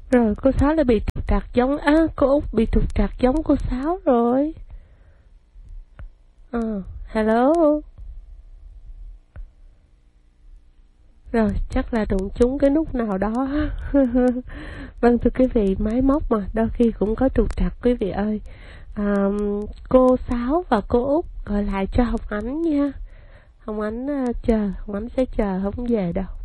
Rồi cô Sáu lại bị trục trặc giống cô Út bị trục trặc giống cô Sáu rồi. Hello. Rồi chắc là đụng trúng cái nút nào đó. Vâng thưa quý vị, máy móc mà đôi khi cũng có trục trặc quý vị ơi. Cô Sáu và cô Út gọi lại cho Hồng Ánh nha. Hồng Ánh chờ, Hồng Ánh sẽ chờ không về đâu.